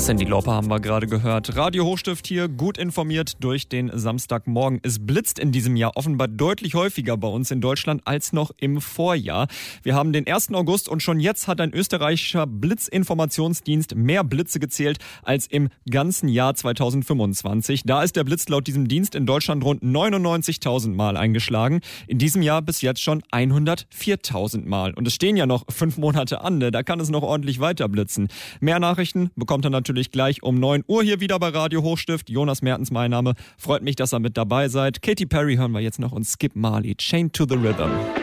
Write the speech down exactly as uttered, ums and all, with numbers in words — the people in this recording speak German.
Cyndi Lauper haben wir gerade gehört. Radio Hochstift hier, gut informiert durch den Samstagmorgen. Es blitzt in diesem Jahr offenbar deutlich häufiger bei uns in Deutschland als noch im Vorjahr. Wir haben den ersten August und schon jetzt hat ein österreichischer Blitzinformationsdienst mehr Blitze gezählt als im ganzen Jahr zweitausendfünfundzwanzig. Da ist der Blitz laut diesem Dienst in Deutschland rund neunundneunzigtausend Mal eingeschlagen. In diesem Jahr bis jetzt schon hundertviertausend Mal. Und es stehen ja noch fünf Monate an, ne? Da kann es noch ordentlich weiter blitzen. Mehr Nachrichten bekommt er natürlich gleich um neun Uhr hier wieder bei Radio Hochstift. Jonas Mertens mein Name. Freut mich, dass ihr mit dabei seid. Katy Perry hören wir jetzt noch und Skip Marley, Chained to the Rhythm.